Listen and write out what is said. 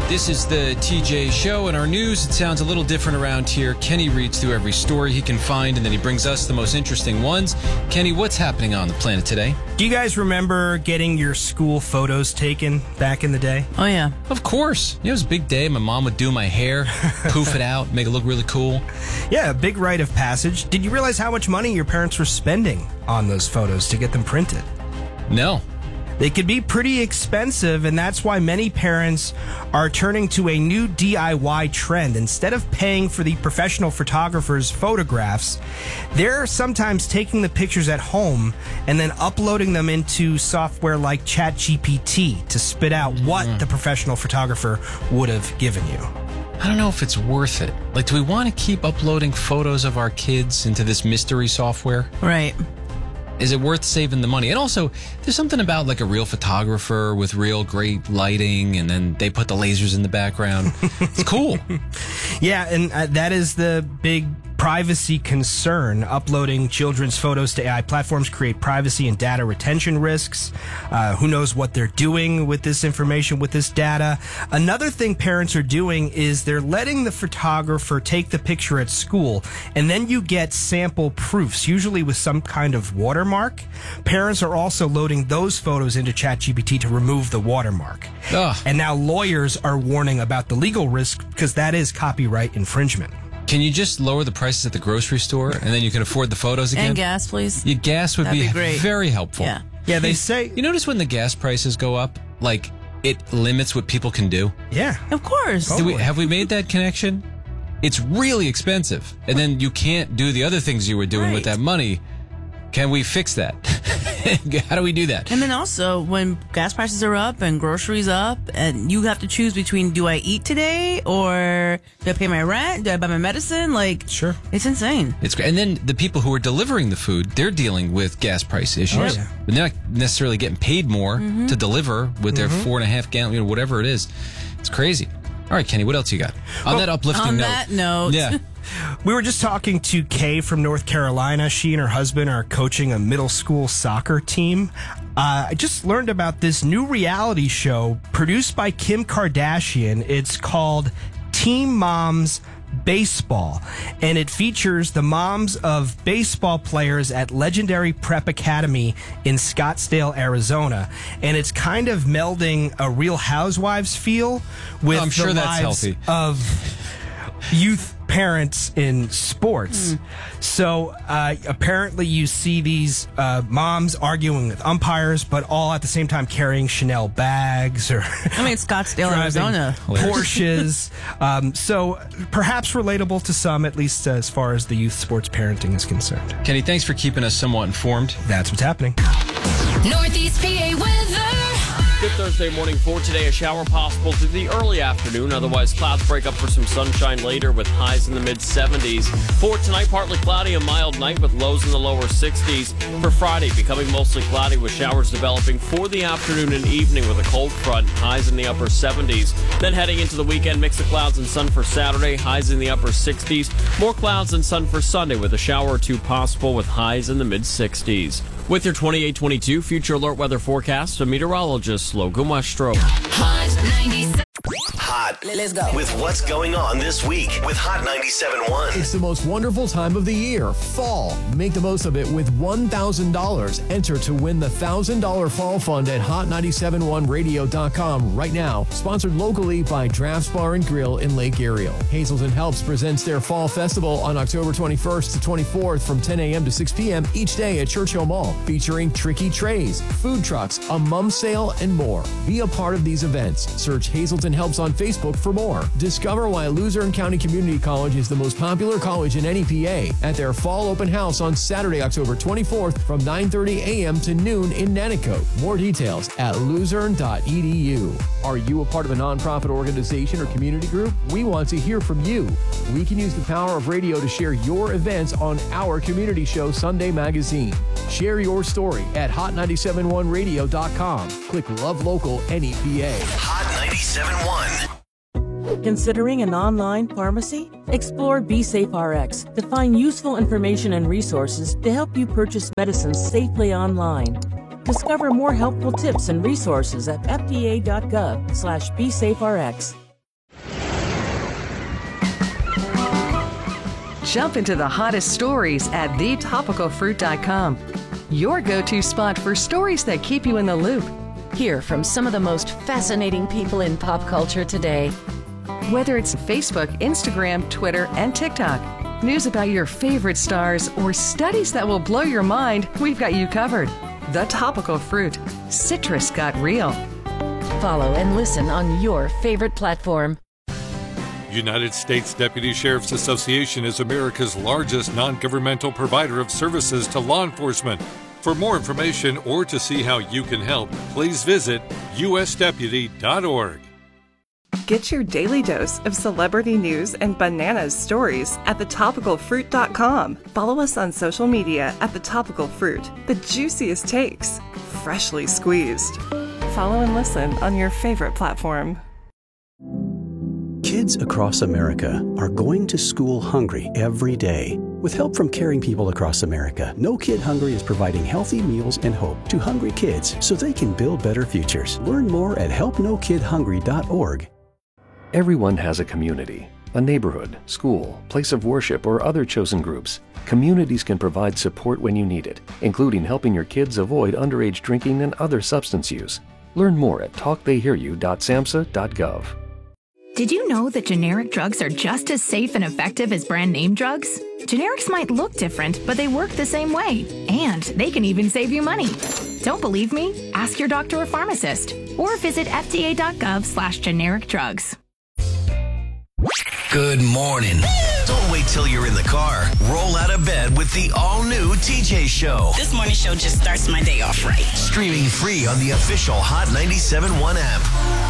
This is the TJ Show. In our news, it sounds a little different around here. Kenny reads through every story he can find, and then he brings us the most interesting ones. Kenny, what's happening on the planet today? Do you guys remember getting your school photos taken back in the day? Oh, yeah. Of course. It was a big day. My mom would do my hair, poof it out, make it look really cool. Yeah, a big rite of passage. Did you realize how much money your parents were spending on those photos to get them printed? No. They could be pretty expensive, and that's why many parents are turning to a new DIY trend. Instead of paying for the professional photographer's photographs, they're sometimes taking the pictures at home and then uploading them into software like ChatGPT to spit out what the professional photographer would have given you. I don't know if it's worth it. Like, do we want to keep uploading photos of our kids into this mystery software? Right. Is it worth saving the money? And also, there's something about like a real photographer with real great lighting, and then they put the lasers in the background. It's cool. Yeah, and that is the big privacy concern. Uploading children's photos to AI platforms create privacy and data retention risks. Who knows what they're doing with this information, with this data. Another thing parents are doing is they're letting the photographer take the picture at school, and then you get sample proofs, usually with some kind of watermark. Parents are also loading those photos into ChatGPT to remove the watermark. Ugh. And now lawyers are warning about the legal risk because that is copyright infringement. Can you just lower the prices at the grocery store and then you can afford the photos again? And gas, please. Your gas would That'd be be great. very helpful. Yeah. Yeah, they say... You notice when the gas prices go up, like, it limits what people can do? Yeah. Of course. Have we made that connection? It's really expensive. And then you can't do the other things you were doing with Right. that money. Can we fix that? How do we do that? And then also, when gas prices are up and groceries up, and you have to choose between, do I eat today, or do I pay my rent? Do I buy my medicine? Like, Sure. It's insane. It's great. And then the people who are delivering the food, they're dealing with gas price issues. Oh, yeah. But they're not necessarily getting paid more to deliver with their 4.5 gallon, whatever it is. It's crazy. All right, Kenny, what else you got? On that uplifting On note. that note. Yeah. We were just talking to Kay from North Carolina. She and her husband are coaching a middle school soccer team. I just learned about this new reality show produced by Kim Kardashian. It's called Teen Moms Baseball, and it features the moms of baseball players at legendary Prep Academy in Scottsdale, Arizona. And it's kind of melding a Real Housewives feel with I'm sure the that's lives healthy. of youth parents in sports. So apparently you see these moms arguing with umpires, but all at the same time carrying Chanel bags or I mean, it's Scottsdale, driving Arizona. Porsches. So perhaps relatable to some, at least as far as the youth sports parenting is concerned. Kenny, thanks for keeping us somewhat informed. That's what's happening. Northeast PA weather. Good Thursday morning for today. A shower possible through the early afternoon. Otherwise, clouds break up for some sunshine later with highs in the mid-70s. For tonight, partly cloudy, a mild night with lows in the lower 60s. For Friday, becoming mostly cloudy with showers developing for the afternoon and evening with a cold front, highs in the upper 70s. Then heading into the weekend, mix of clouds and sun for Saturday, highs in the upper 60s. More clouds and sun for Sunday with a shower or two possible with highs in the mid-60s. With your 28-22 Future Alert Weather Forecast, a meteorologist, Logan Westro. Hot 97. Hot. Let's go. With what's going on this week with Hot 97.1. It's the most wonderful time of the year, fall. Make the most of it with $1,000. Enter to win the $1,000 Fall Fund at Hot971Radio.com right now. Sponsored locally by Drafts Bar and Grill in Lake Ariel. Hazelton Helps presents their Fall Festival on October 21st to 24th from 10 a.m. to 6 p.m. each day at Churchill Mall, featuring tricky trays, food trucks, a mum sale, and more. Be a part of these events. Search Hazelton Helps on Facebook for more. Discover why Luzerne County Community College is the most popular college in NEPA at their fall open house on Saturday, October 24th from 9:30 a.m. to noon in Nanticoke. More details at luzerne.edu. Are you a part of a nonprofit organization or community group? We want to hear from you. We can use the power of radio to share your events on our community show, Sunday Magazine. Share your story at hot971radio.com. Click Love Local NEPA. Hot 97.1. Considering an online pharmacy? Explore BeSafeRx to find useful information and resources to help you purchase medicines safely online. Discover more helpful tips and resources at fda.gov/BeSafeRx. Jump into the hottest stories at thetopicalfruit.com. Your go-to spot for stories that keep you in the loop. Hear from some of the most fascinating people in pop culture today. Whether it's Facebook, Instagram, Twitter, and TikTok, news about your favorite stars, or studies that will blow your mind, we've got you covered. The Topical Fruit. Citrus got real. Follow and listen on your favorite platform. United States Deputy Sheriff's Association is America's largest non-governmental provider of services to law enforcement. For more information or to see how you can help, please visit usdeputy.org. Get your daily dose of celebrity news and bananas stories at thetopicalfruit.com. Follow us on social media at The Topical Fruit. The juiciest takes, freshly squeezed. Follow and listen on your favorite platform. Kids across America are going to school hungry every day. With help from caring people across America, No Kid Hungry is providing healthy meals and hope to hungry kids so they can build better futures. Learn more at helpnokidhungry.org. Everyone has a community, a neighborhood, school, place of worship, or other chosen groups. Communities can provide support when you need it, including helping your kids avoid underage drinking and other substance use. Learn more at talktheyhearyou.samhsa.gov. Did you know that generic drugs are just as safe and effective as brand name drugs? Generics might look different, but they work the same way. And they can even save you money. Don't believe me? Ask your doctor or pharmacist. Or visit fda.gov/generic drugs. Good morning. Don't wait till you're in the car. Roll out of bed with the all-new TJ Show. This morning show just starts my day off right. Streaming free on the official Hot 97.1 app.